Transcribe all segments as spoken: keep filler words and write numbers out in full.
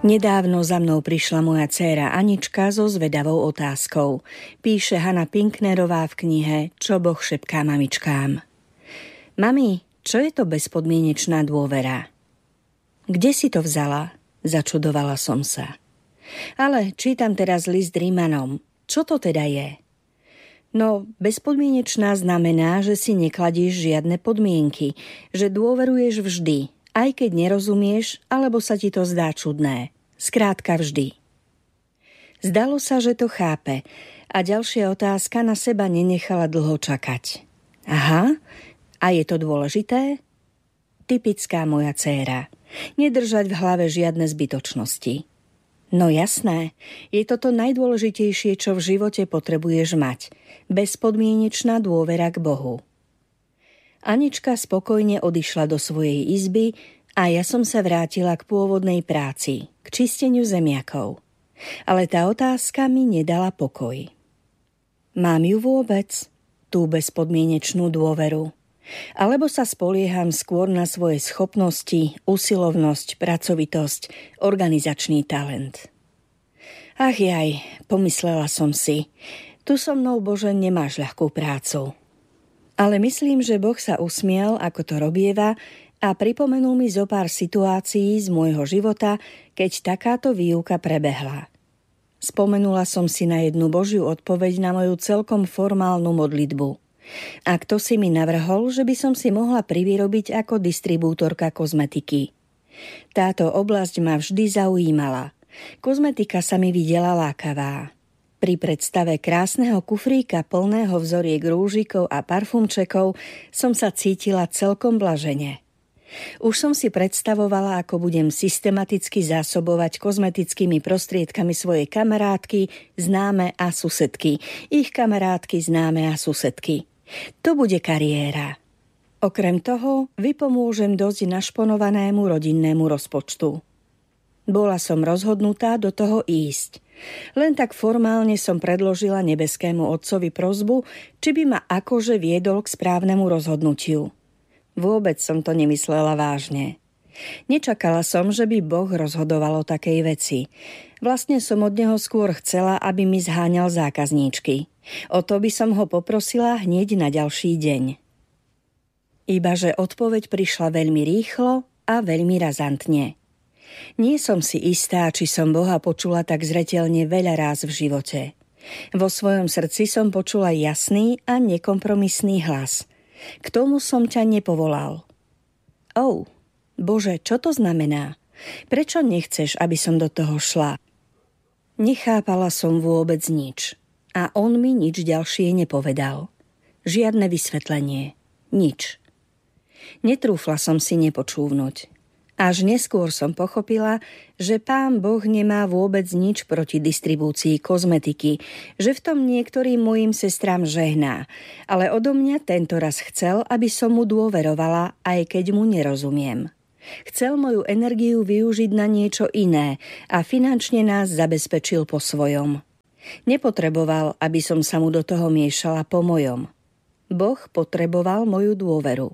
Nedávno za mnou prišla moja dcéra Anička so zvedavou otázkou. Píše Hanna Pinknerová v knihe Čo Boh šepká mamičkám. Mami, čo je to bezpodmienečná dôvera? Kde si to vzala? Začudovala som sa. Ale čítam teraz list Rímanom. Čo to teda je? No, bezpodmienečná znamená, že si nekladíš žiadne podmienky, že dôveruješ vždy, aj keď nerozumieš, alebo sa ti to zdá čudné. Skrátka vždy. Zdalo sa, že to chápe a ďalšia otázka na seba nenechala dlho čakať. Aha, a je to dôležité? Typická moja dcéra. Nedržať v hlave žiadne zbytočnosti. No jasné, je to to najdôležitejšie, čo v živote potrebuješ mať. Bezpodmienečná dôvera k Bohu. Anička spokojne odišla do svojej izby a ja som sa vrátila k pôvodnej práci, k čisteniu zemiakov. Ale tá otázka mi nedala pokoj. Mám ju vôbec, tú bezpodmienečnú dôveru? Alebo sa spolieham skôr na svoje schopnosti, usilovnosť, pracovitosť, organizačný talent? Ach jaj, pomyslela som si, tu so mnou, Bože, nemáš ľahkú prácu. Ale myslím, že Boh sa usmiel, ako to robieva, a pripomenul mi zo pár situácií z môjho života, keď takáto výuka prebehla. Spomenula som si na jednu Božiu odpoveď na moju celkom formálnu modlitbu. A kto si mi navrhol, že by som si mohla privyrobiť ako distribútorka kozmetiky. Táto oblasť ma vždy zaujímala. Kozmetika sa mi videla lákavá. Pri predstave krásneho kufríka plného vzoriek rúžikov a parfumčekov som sa cítila celkom blažene. Už som si predstavovala, ako budem systematicky zásobovať kozmetickými prostriedkami svoje kamarátky, známe a susedky, ich kamarátky, známe a susedky. To bude kariéra. Okrem toho vypomôžem dosť našponovanému rodinnému rozpočtu. Bola som rozhodnutá do toho ísť. Len tak formálne som predložila nebeskému Otcovi prosbu, či by ma akože viedol k správnemu rozhodnutiu. Vôbec som to nemyslela vážne. Nečakala som, že by Boh rozhodoval o takej veci. Vlastne som od neho skôr chcela, aby mi zháňal zákazníčky. O to by som ho poprosila hneď na ďalší deň. Ibaže odpoveď prišla veľmi rýchlo a veľmi razantne. Nie som si istá, či som Boha počula tak zreteľne veľa ráz v živote. Vo svojom srdci som počula jasný a nekompromisný hlas. K tomu som ťa nepovolal. Ó, Bože, čo to znamená? Prečo nechceš, aby som do toho šla? Nechápala som vôbec nič. A on mi nič ďalšie nepovedal. Žiadne vysvetlenie. Nič. Netrúfla som si nepočúvnuť. Až neskôr som pochopila, že Pán Boh nemá vôbec nič proti distribúcii kozmetiky, že v tom niektorým mojim sestrám žehná, ale odo mňa tento raz chcel, aby som mu dôverovala, aj keď mu nerozumiem. Chcel moju energiu využiť na niečo iné a finančne nás zabezpečil po svojom. Nepotreboval, aby som sa mu do toho miešala po mojom. Boh potreboval moju dôveru.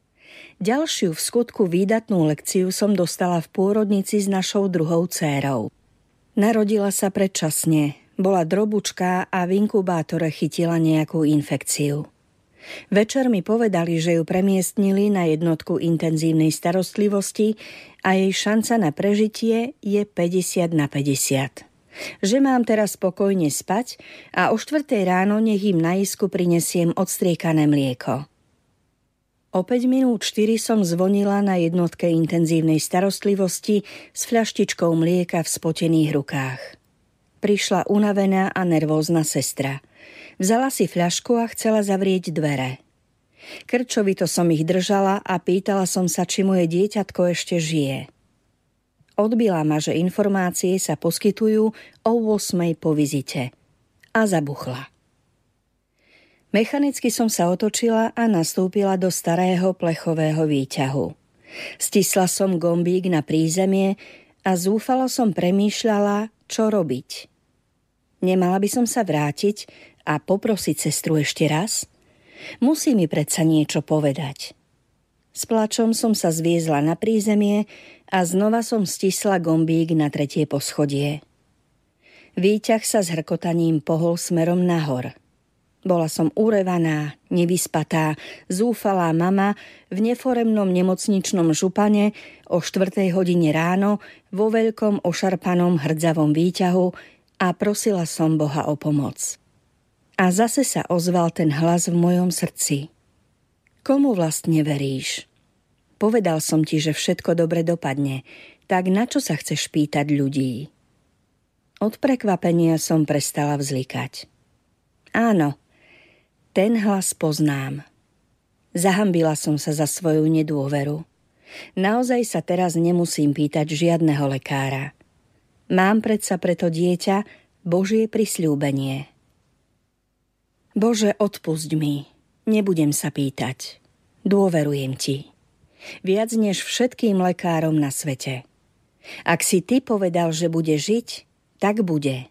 Ďalšiu v skutku výdatnú lekciu som dostala v pôrodnici s našou druhou dcérou. Narodila sa predčasne, bola drobučká a v inkubátore chytila nejakú infekciu. Večer mi povedali, že ju premiestnili na jednotku intenzívnej starostlivosti a jej šanca na prežitie je päťdesiat na päťdesiat. Že mám teraz spokojne spať a o štvrtej ráno nech im na isku prinesiem odstriekané mlieko. O päť minút štyri som zvonila na jednotke intenzívnej starostlivosti s fľaštičkou mlieka v spotených rukách. Prišla unavená a nervózna sestra. Vzala si fľašku a chcela zavrieť dvere. Krčovito som ich držala a pýtala som sa, či moje dieťatko ešte žije. Odbila ma, že informácie sa poskytujú o ôsmej po vizite. A zabuchla. Mechanicky som sa otočila a nastúpila do starého plechového výťahu. Stisla som gombík na prízemie a zúfalo som premýšľala, čo robiť. Nemala by som sa vrátiť a poprosiť sestru ešte raz? Musí mi predsa niečo povedať. S plačom som sa zviezla na prízemie a znova som stisla gombík na tretie poschodie. Výťah sa s hrkotaním pohol smerom nahor. Bola som urevaná, nevyspatá, zúfalá mama v neforemnom nemocničnom župane o štvrtej hodine ráno vo veľkom ošarpanom hrdzavom výťahu a prosila som Boha o pomoc. A zase sa ozval ten hlas v mojom srdci. Komu vlastne veríš? Povedal som ti, že všetko dobre dopadne, tak na čo sa chceš pýtať ľudí? Od prekvapenia som prestala vzlikať. Áno, ten hlas poznám. Zahambila som sa za svoju nedôveru. Naozaj sa teraz nemusím pýtať žiadneho lekára. Mám predsa preto dieťa Božie prisľúbenie. Bože, odpusť mi, nebudem sa pýtať. Dôverujem ti. Viac než všetkým lekárom na svete. Ak si ty povedal, že bude žiť, tak bude.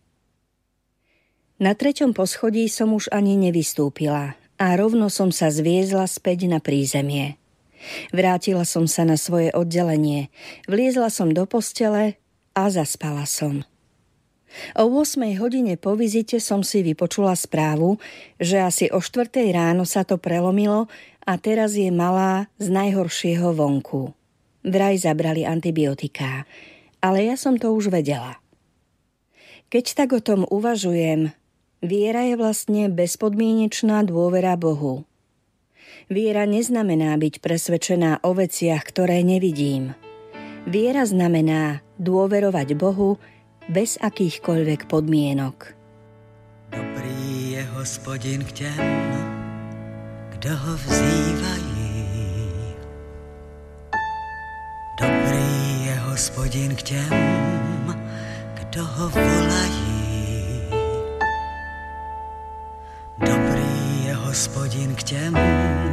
Na treťom poschodí som už ani nevystúpila a rovno som sa zviezla späť na prízemie. Vrátila som sa na svoje oddelenie, vliezla som do postele a zaspala som. O ôsmej hodine po vizite som si vypočula správu, že asi o štvrtej ráno sa to prelomilo a teraz je malá z najhoršieho vonku. Vraj zabrali antibiotiká, ale ja som to už vedela. Keď tak o tom uvažujem, viera je vlastne bezpodmienečná dôvera Bohu. Viera neznamená byť presvedčená o veciach, ktoré nevidím. Viera znamená dôverovať Bohu bez akýchkoľvek podmienok. Dobrý je Hospodin k těm, kdo ho vzývají. Dobrý je Hospodin k těm, kdo ho volají. Dobrý je Hospodin k těm,